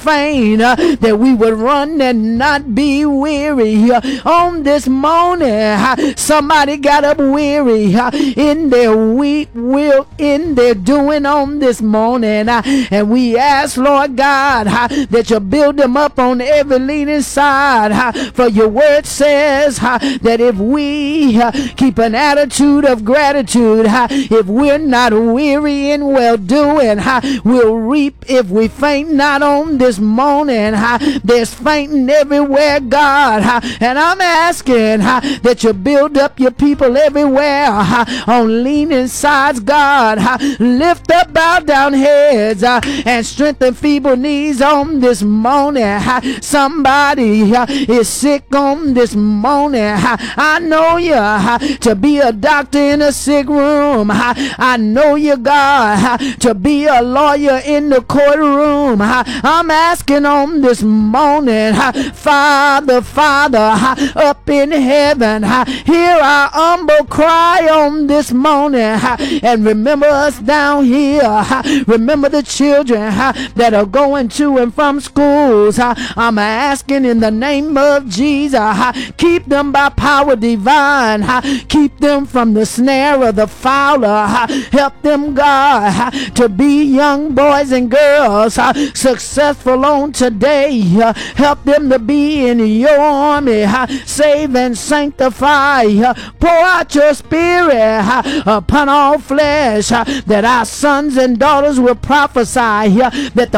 faint, that we would run and not be weary. On this morning, somebody got up weary in their weak will, in their doing on this morning. And we ask, Lord God, that you build them up on every leaning side. For your word says that if we keep an attitude of gratitude, if we're not weary in well doing, we'll reap if we faint not on this morning. There's fainting everywhere, God. And I'm asking that you build up your people everywhere on leaning sides, God. Lift up bowed down heads and strengthen feeble knees on this morning. Somebody is sick on this morning. I know you to be a doctor in a sick room. I know you, God, to be a lawyer in the courtroom. I'm asking on this morning, Father, up in heaven, hear our humble cry on this morning, and remember us down here. Remember the children that are going to and from schools. I'm asking in the name of Jesus, keep them by power divine. Keep them from the snare of the fowler. Help them, God, to be young boys and girls successful on today. Help them to be in your army. Save and sanctify. Pour out your spirit upon all flesh, that our sons and daughters will prophesy, that the